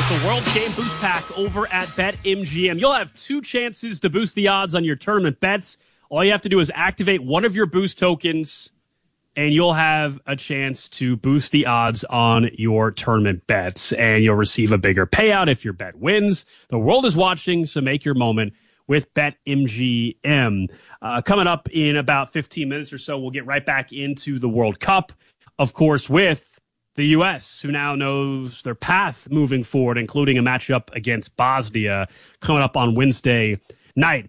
It's a World Game Boost Pack over at BetMGM. You'll have 2 chances to boost the odds on your tournament bets. All you have to do is activate one of your boost tokens, and you'll have a chance to boost the odds on your tournament bets, and you'll receive a bigger payout if your bet wins. The world is watching, so make your moment with BetMGM. Coming up in about 15 minutes or so, we'll get right back into the World Cup, of course, with the U.S., who now knows their path moving forward, including a matchup against Bosnia coming up on Wednesday night.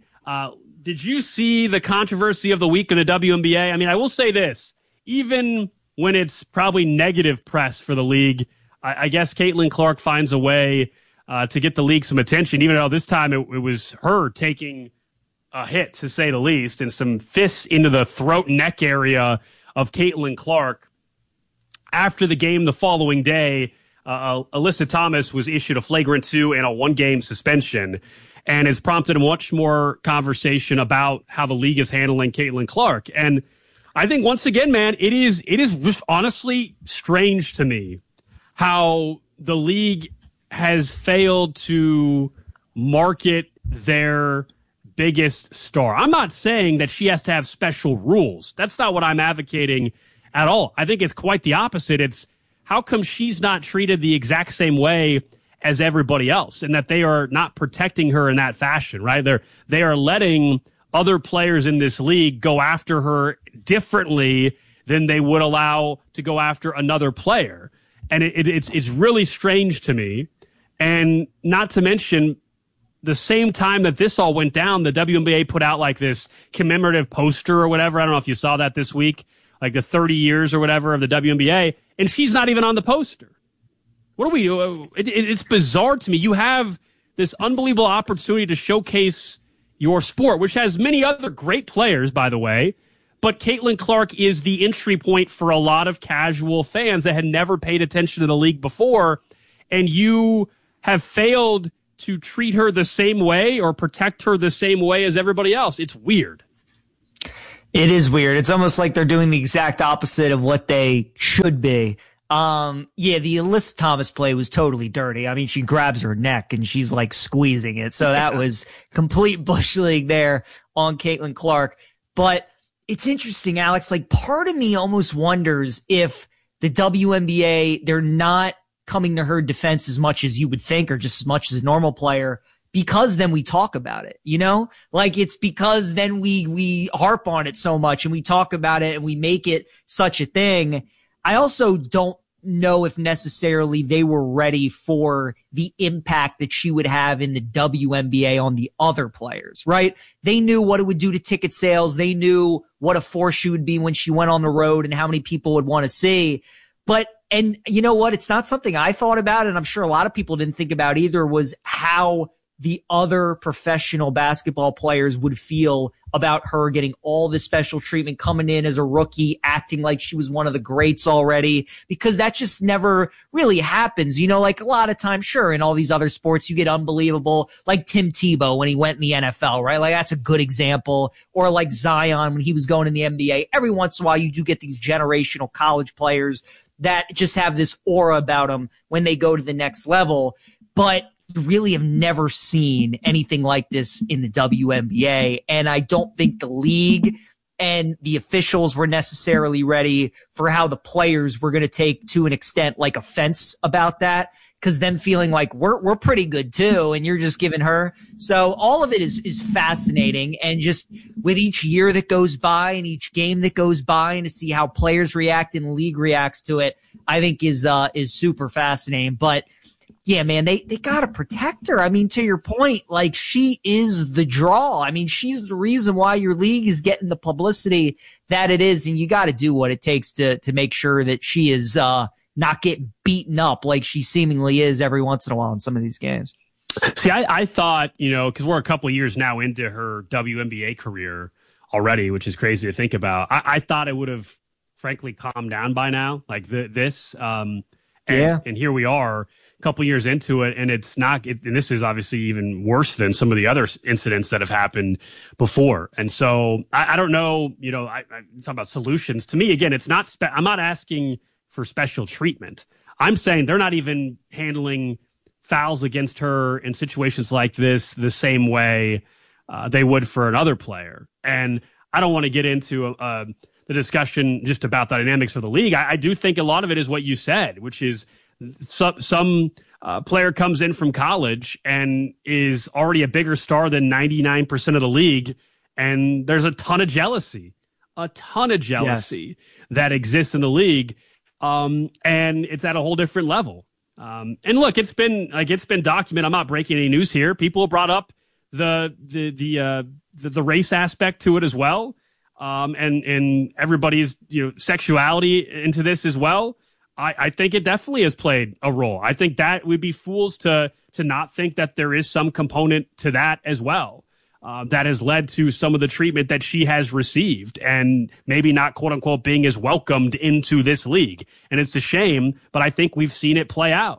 Did you see the controversy of the week in the WNBA? I mean, I will say this. Even when it's probably negative press for the league, I guess Caitlin Clark finds a way to get the league some attention, even though this time it was her taking a hit, to say the least, and some fists into the throat and neck area of Caitlin Clark. After the game the following day, Alyssa Thomas was issued a flagrant 2 and a 1-game suspension, and it's prompted much more conversation about how the league is handling Caitlin Clark. And I think, once again, man, it is just honestly strange to me how the league has failed to market their biggest star. I'm not saying that she has to have special rules. That's not what I'm advocating at all. I think it's quite the opposite. It's how come she's not treated the exact same way as everybody else, and that they are not protecting her in that fashion, right? They are letting other players in this league go after her differently than they would allow to go after another player. And it's really strange to me. And not to mention, the same time that this all went down, the WNBA put out like this commemorative poster or whatever. I don't know if you saw that this week, like the 30 years or whatever of the WNBA, and she's not even on the poster. What are we doing? It's bizarre to me. You have this unbelievable opportunity to showcase your sport, which has many other great players, by the way, but Caitlin Clark is the entry point for a lot of casual fans that had never paid attention to the league before, and you have failed to treat her the same way or protect her the same way as everybody else. It's weird. It is weird. It's almost like they're doing the exact opposite of what they should be. The Alyssa Thomas play was totally dirty. I mean, she grabs her neck and she's like squeezing it. So that was complete bush league there on Caitlin Clark. But it's interesting, Alex, like part of me almost wonders if the WNBA, they're not coming to her defense as much as you would think, or just as much as a normal player, because then we talk about it, you know, like it's because then we harp on it so much and we talk about it and we make it such a thing. I also don't know if necessarily they were ready for the impact that she would have in the WNBA on the other players, right? They knew what it would do to ticket sales. They knew what a force she would be when she went on the road and how many people would want to see. But, and you know what? It's not something I thought about, and I'm sure a lot of people didn't think about either, was how the other professional basketball players would feel about her getting all this special treatment, coming in as a rookie, acting like she was one of the greats already, because that just never really happens. You know, like a lot of times, sure, in all these other sports, you get unbelievable, like Tim Tebow when he went in the NFL, right? Like that's a good example. Or like Zion when he was going in the NBA. Every once in a while, you do get these generational college players that just have this aura about them when they go to the next level. But you really have never seen anything like this in the WNBA. And I don't think the league and the officials were necessarily ready for how the players were going to take, to an extent, like offense about that. Cause them feeling like we're pretty good too. And you're just giving her. So all of it is fascinating. And just with each year that goes by and each game that goes by, and to see how players react and the league reacts to it, I think is super fascinating. But yeah, man, they got to protect her. I mean, to your point, like she is the draw. I mean, she's the reason why your league is getting the publicity that it is. And you got to do what it takes to make sure that she is, not getting beaten up like she seemingly is every once in a while in some of these games. See, I thought, you know, because we're a couple of years now into her WNBA career already, which is crazy to think about. I thought it would have, frankly, calmed down by now, like this. And here we are, a couple years into it, and it's not. And this is obviously even worse than some of the other incidents that have happened before. And so I don't know. You know, I talk about solutions. To me, again, it's not. I'm not asking for special treatment. I'm saying they're not even handling fouls against her in situations like this the same way they would for another player. And I don't want to get into the discussion just about the dynamics of the league. I do think a lot of it is what you said, which is some player comes in from college and is already a bigger star than 99% of the league, and there's a ton of jealousy yes, that exists in the league, and it's at a whole different level. And look, it's been documented. I'm not breaking any news here. People have brought up the race aspect to it as well, and everybody's sexuality into this as well. I think it definitely has played a role. I think that we'd be fools to not think that there is some component to that as well, that has led to some of the treatment that she has received and maybe not, quote unquote, being as welcomed into this league. And it's a shame, but I think we've seen it play out.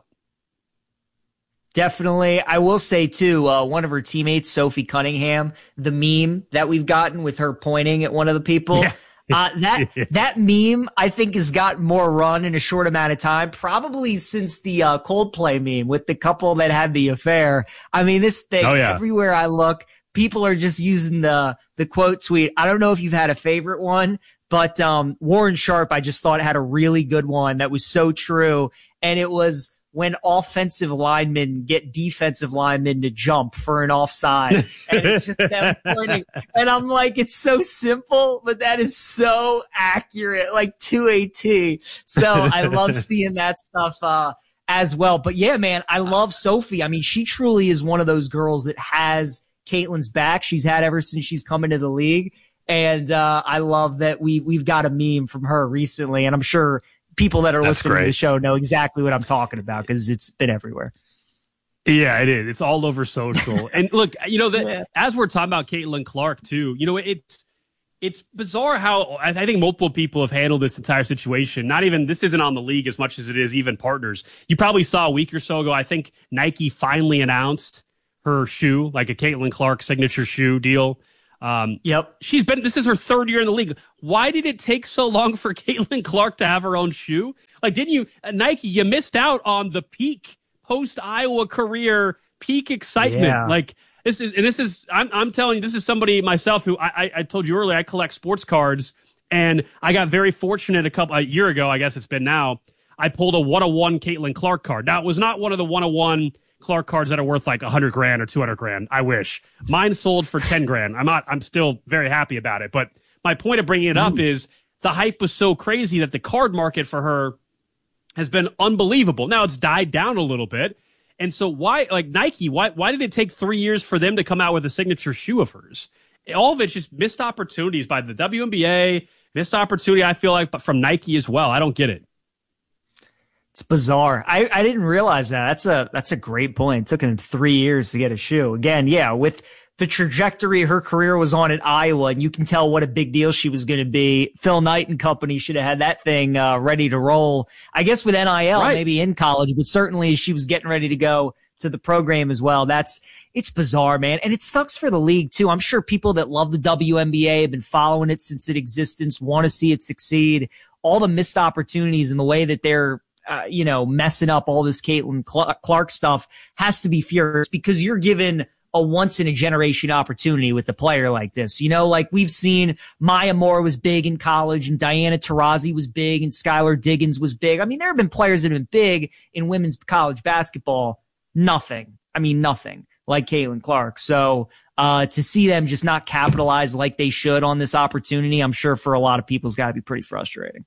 Definitely. I will say, too, one of her teammates, Sophie Cunningham, the meme that we've gotten with her pointing at one of the people. Yeah. That meme, I think, has got more run in a short amount of time, probably since the Coldplay meme with the couple that had the affair. I mean, this thing, everywhere I look, people are just using the quote tweet. I don't know if you've had a favorite one, but Warren Sharp, I just thought, had a really good one that was so true. And it was when offensive linemen get defensive linemen to jump for an offside. And it's just them pointing. And I'm like, it's so simple, but that is so accurate, like to a T. So I love seeing that stuff as well. But yeah, man, I love Sophie. I mean, she truly is one of those girls that has Caitlin's back. She's had ever since she's come into the league. And I love that we've got a meme from her recently, and I'm sure people that are listening to the show know exactly what I'm talking about because it's been everywhere. Yeah, it is. It's all over social. And look, as we're talking about Caitlin Clark too, it's bizarre how I think multiple people have handled this entire situation. This isn't on the league as much as it is even partners. You probably saw a week or so ago, I think Nike finally announced her shoe, like a Caitlin Clark signature shoe deal. Yep. This is her third year in the league. Why did it take so long for Caitlin Clark to have her own shoe? Like, didn't you, Nike, you missed out on the peak post Iowa career, peak excitement. Yeah. Like I'm telling you, this is somebody myself who I told you earlier, I collect sports cards, and I got very fortunate a year ago, I guess it's been now, I pulled a 101 Caitlin Clark card. Now, it was not one of the 101 Clark cards that are worth like $100,000 or $200,000. I wish. Mine sold for $10,000. I'm still very happy about it. But my point of bringing it up is the hype was so crazy that the card market for her has been unbelievable. Now it's died down a little bit. And so Nike, why did it take 3 years for them to come out with a signature shoe of hers? All of it's just missed opportunities by the WNBA, missed opportunity, I feel like, but from Nike as well. I don't get it. It's bizarre. I didn't realize that. That's a great point. It took him 3 years to get a shoe. Again, yeah, with the trajectory her career was on at Iowa, and you can tell what a big deal she was going to be. Phil Knight and company should have had that thing ready to roll. I guess with NIL, maybe in college, but certainly she was getting ready to go to the program as well. It's bizarre, man. And it sucks for the league too. I'm sure people that love the WNBA have been following it since its existence, want to see it succeed. All the missed opportunities and the way that they're messing up all this Caitlin Clark stuff has to be furious, because you're given a once in a generation opportunity with a player like this. Like we've seen Maya Moore was big in college, and Diana Taurasi was big, and Skylar Diggins was big. I mean, there have been players that have been big in women's college basketball. Nothing like Caitlin Clark. So to see them just not capitalize like they should on this opportunity, I'm sure for a lot of people, it's got to be pretty frustrating.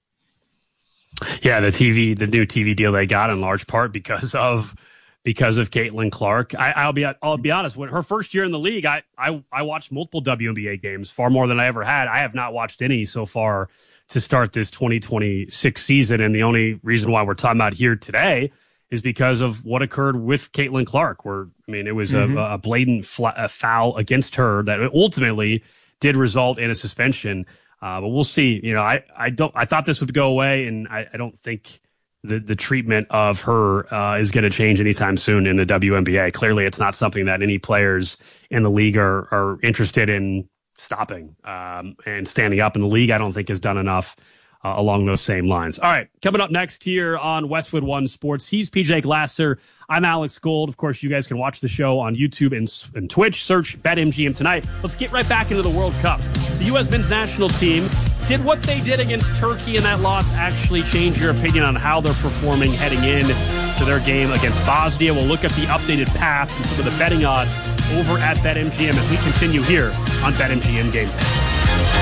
Yeah, the new TV deal they got in large part because of Caitlin Clark. I'll be honest. When her first year in the league, I watched multiple WNBA games, far more than I ever had. I have not watched any so far to start this 2026 season, and the only reason why we're talking about here today is because of what occurred with Caitlin Clark. It was a blatant foul against her that ultimately did result in a suspension. But we'll see. I thought this would go away, and I don't think the treatment of her is going to change anytime soon in the WNBA. Clearly, it's not something that any players in the league are interested in stopping, and standing up in the league, I don't think has done enough along those same lines. All right, coming up next here on Westwood One Sports, he's PJ Glasser. I'm Alex Gold. Of course, you guys can watch the show on YouTube and Twitch. Search BetMGM tonight. Let's get right back into the World Cup. The U.S. men's national team, did what they did against Turkey in that loss actually change your opinion on how they're performing heading in to their game against Bosnia? We'll look at the updated path and some of the betting odds over at BetMGM as we continue here on BetMGM Game Day.